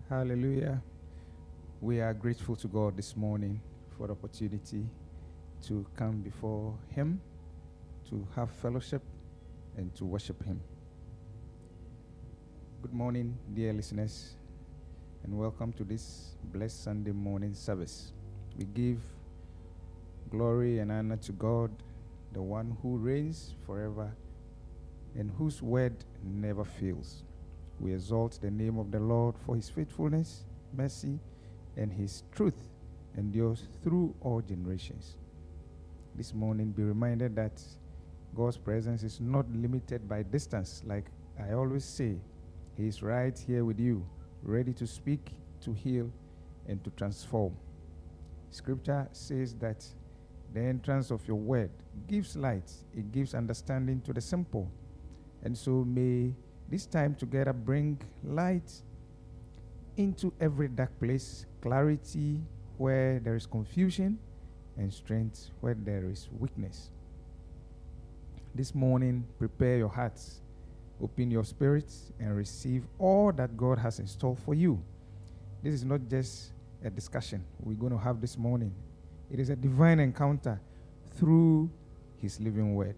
Hallelujah. We are grateful to God this morning for the opportunity to come before Him, to have fellowship, and to worship Him. Good morning, dear listeners, and welcome to this blessed Sunday morning service. We give glory and honor to God, the one who reigns forever and whose word never fails. We exalt the name of the Lord for His faithfulness, mercy, and His truth endures through all generations. This morning, be reminded that God's presence is not limited by distance. Like I always say, He is right here with you, ready to speak, to heal, and to transform. Scripture says that the entrance of your word gives light, it gives understanding to the simple. And so may this time together bring light into every dark place, clarity where there is confusion, and strength where there is weakness. This morning, prepare your hearts, open your spirits, and receive all that God has in store for you. This is not just a discussion we're going to have this morning. It is a divine encounter through His living word.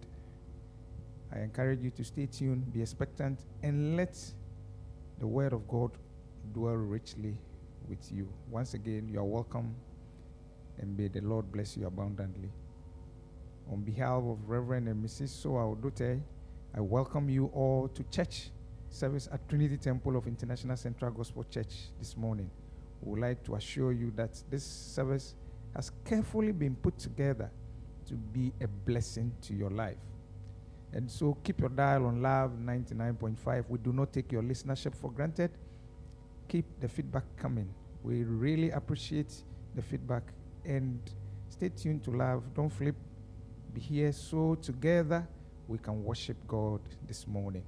I encourage you to stay tuned, be expectant, and let the word of God dwell richly with you. Once again, you are welcome, and may the Lord bless you abundantly. On behalf of Reverend and Mrs. Soa Odote, I welcome you all to church service at Trinity Temple of International Central Gospel Church this morning. We would like to assure you that this service has carefully been put together to be a blessing to your life. And so keep your dial on Love 99.5. We do not take your listenership for granted. Keep the feedback coming. We really appreciate the feedback. And stay tuned to Love. Don't flip. Be here so together we can worship God this morning.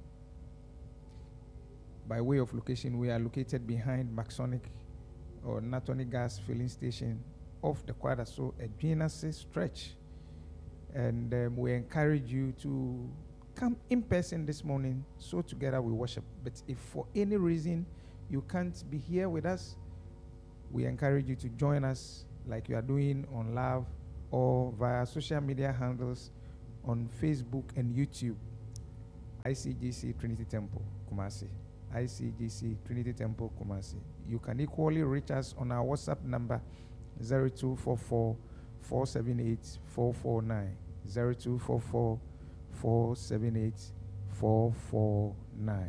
By way of location, we are located behind Maxonic or Natoni Gas Filling Station off the Kwadaso Edwinase stretch. And we encourage you to come in person this morning so together we worship. But if for any reason you can't be here with us, we encourage you to join us like you are doing on Love or via social media handles on Facebook and YouTube. ICGC Trinity Temple, Kumasi. ICGC Trinity Temple, Kumasi. You can equally reach us on our WhatsApp number 0244 478 449. 0244 478 449.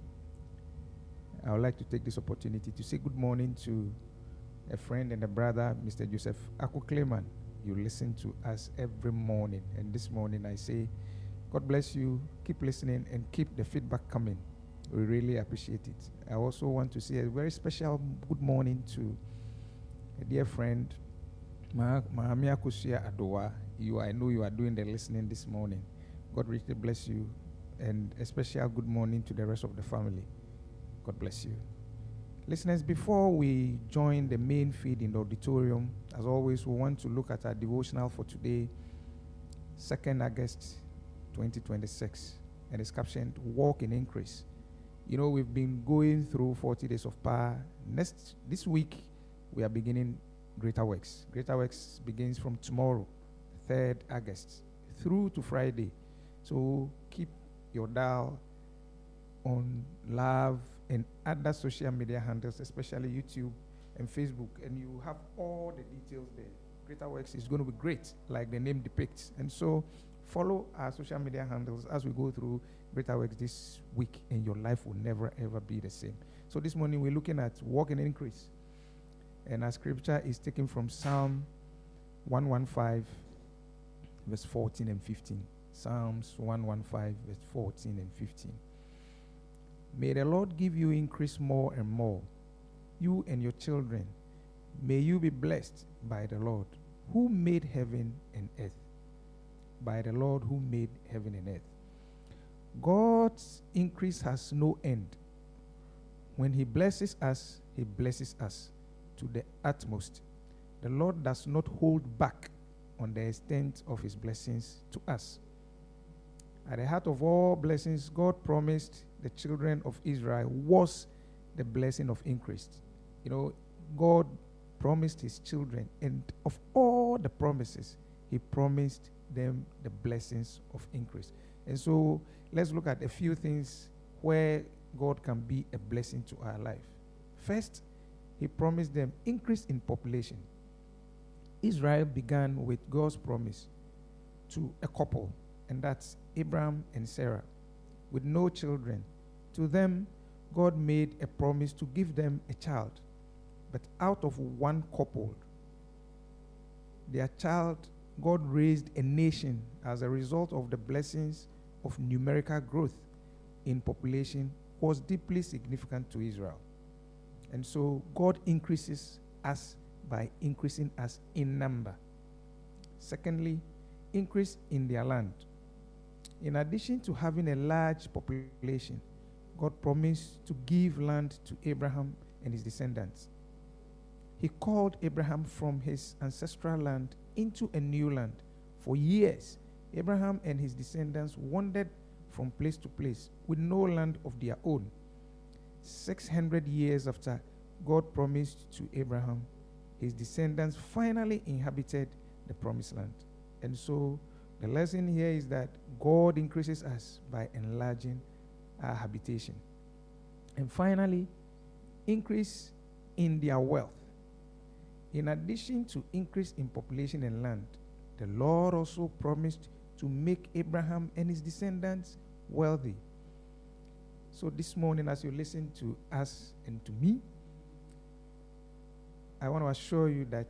I would like to take this opportunity to say good morning to a friend and a brother, Mr. Joseph Akukleman. You listen to us every morning, and this morning I say, God bless you, keep listening, and keep the feedback coming. We really appreciate it. I also want to say a very special good morning to a dear friend, Mahamia Kusia Adowa. I know you are doing the listening this morning. God richly bless you, and a special good morning to the rest of the family. God bless you. Listeners, before we join the main feed in the auditorium, as always, we want to look at our devotional for today, 2nd August 2026, and it's captioned, Walk in Increase. You know, we've been going through 40 days of power. This week, we are beginning Greater Works. Greater Works begins from tomorrow, 3rd August, through to Friday. So keep your dial on Love and other social media handles, especially YouTube and Facebook, and you have all the details there. Greater Works is going to be great, like the name depicts. And so follow our social media handles as we go through Greater Works this week, and your life will never ever be the same. So this morning we're looking at Walk in Increase. And our scripture is taken from Psalm 115, verse 14 and 15. Psalms 115, verse 14 and 15. May the Lord give you increase more and more, you and your children. May you be blessed by the Lord, who made heaven and earth. By the Lord who made heaven and earth. God's increase has no end. When He blesses us to the utmost. The Lord does not hold back on the extent of His blessings to us. At the heart of all blessings, God promised the children of Israel was the blessing of increase. You know, God promised his children, and of all the promises, he promised them the blessings of increase. And so let's look at a few things where God can be a blessing to our life. First, he promised them increase in population. Israel began with God's promise to a couple, and that's Abraham and Sarah, with no children. To them, God made a promise to give them a child. But out of one couple, their child, God raised a nation as a result of the blessings of numerical growth in population was deeply significant to Israel. And so God increases us by increasing us in number. Secondly, increase in their land. In addition to having a large population, God promised to give land to Abraham and his descendants. He called Abraham from his ancestral land into a new land. For years, Abraham and his descendants wandered from place to place with no land of their own. 600 years after God promised to Abraham, his descendants finally inhabited the promised land. And so the lesson here is that God increases us by enlarging our habitation. And finally, increase in their wealth. In addition to increase in population and land, the Lord also promised to make Abraham and his descendants wealthy. So this morning, as you listen to us and to me, I want to assure you that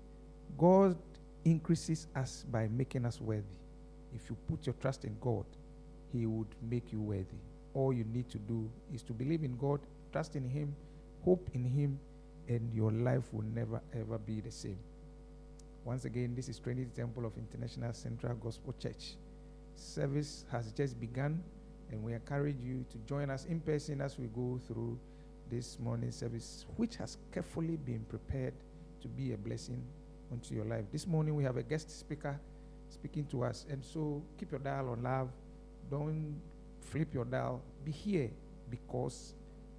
God increases us by making us worthy. If you put your trust in God, he would make you worthy. All you need to do is to believe in God, trust in him, hope in him, and your life will never ever be the same. Once again, this is Trinity Temple of International Central Gospel Church. Service has just begun, and we encourage you to join us in person as we go through this morning service, which has carefully been prepared to be a blessing unto your life. This morning we have a guest speaker speaking to us, and so keep your dial on love. Don't flip your dial. Be here, because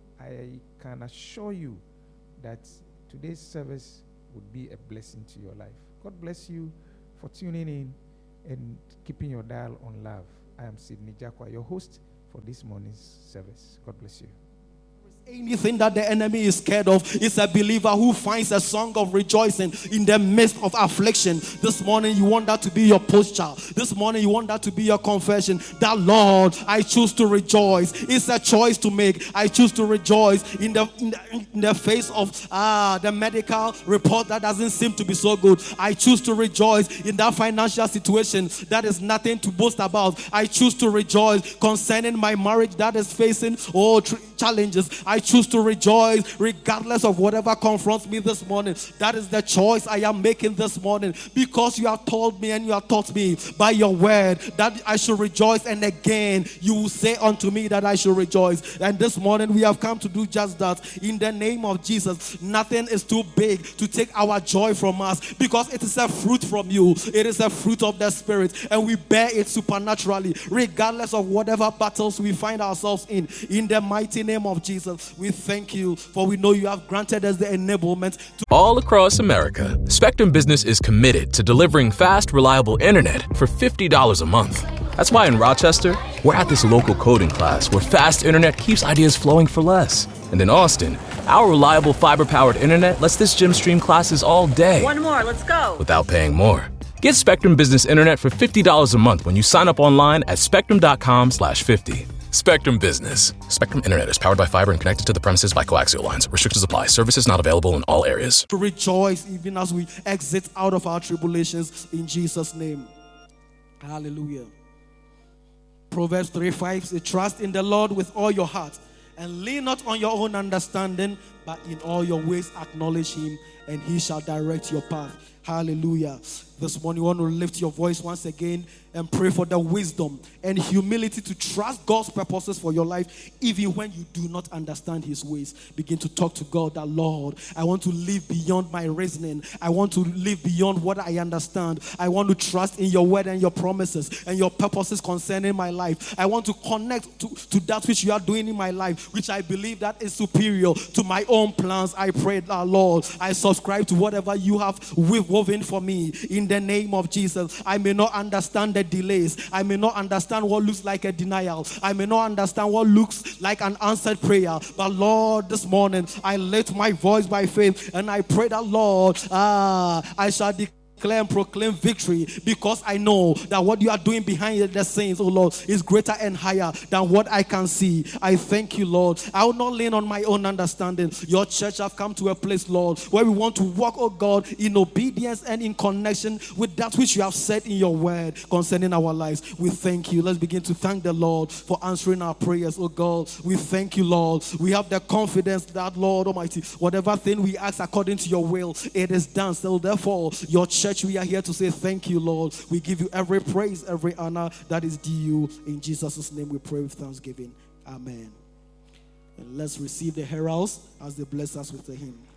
I can assure you that today's service would be a blessing to your life. God bless you for tuning in and keeping your dial on love. I am Sidney Jakwa, your host for this morning's service. God bless you. Anything that the enemy is scared of is a believer who finds a song of rejoicing in the midst of affliction. This morning you want that to be your posture. This morning you want that to be your confession. That, Lord, I choose to rejoice. It's a choice to make. I choose to rejoice in the face of the medical report that doesn't seem to be so good. I choose to rejoice in that financial situation that is nothing to boast about. I choose to rejoice concerning my marriage that is facing challenges. I choose to rejoice regardless of whatever confronts me this morning. That is the choice I am making this morning, because you have told me and you have taught me by your word that I should rejoice, and again you will say unto me that I should rejoice. And this morning we have come to do just that. In the name of Jesus, nothing is too big to take our joy from us, because it is a fruit from you. It is a fruit of the Spirit, and we bear it supernaturally regardless of whatever battles we find ourselves in. In the mighty name of Jesus, we thank you, for we know you have granted us the enablement to... All across America, Spectrum Business is committed to delivering fast, reliable internet for $50 a month. That's why in Rochester, we're at this local coding class where fast internet keeps ideas flowing for less. And in Austin, our reliable fiber-powered internet lets this gym stream classes all day. One more, let's go. Without paying more. Get Spectrum Business Internet for $50 a month when you sign up online at spectrum.com/50. Spectrum Business. Spectrum Internet is powered by fiber and connected to the premises by coaxial lines. Restrictions apply. Services not available in all areas. To rejoice even as we exit out of our tribulations in Jesus' name. Hallelujah. Proverbs 3:5 says, trust in the Lord with all your heart and lean not on your own understanding, but in all your ways acknowledge him, and he shall direct your path. Hallelujah. This morning you want to lift your voice once again and pray for the wisdom and humility to trust God's purposes for your life, even when you do not understand his ways. Begin to talk to God that, Lord, I want to live beyond my reasoning. I want to live beyond what I understand. I want to trust in your word and your promises and your purposes concerning my life. I want to connect to that which you are doing in my life, which I believe that is superior to my own plans. I pray that, Lord, I subscribe to whatever you have woven for me in the name of Jesus. I may not understand the delays. I may not understand what looks like a denial. I may not understand what looks like an answered prayer. But Lord, this morning, I lift my voice by faith and I pray that, Lord, I shall declare and proclaim victory, because I know that what you are doing behind the scenes, oh Lord, is greater and higher than what I can see. I thank you, Lord. I will not lean on my own understanding. Your church have come to a place, Lord, where we want to walk, oh God, in obedience and in connection with that which you have said in your word concerning our lives. We thank you. Let's begin to thank the Lord for answering our prayers, oh God. We thank you, Lord. We have the confidence that, Lord Almighty, whatever thing we ask according to your will, it is done. So therefore, your church, we are here to say thank you, Lord. We give you every praise, every honor that is due you. In Jesus' name we pray with thanksgiving. Amen. And let's receive the heralds as they bless us with the hymn.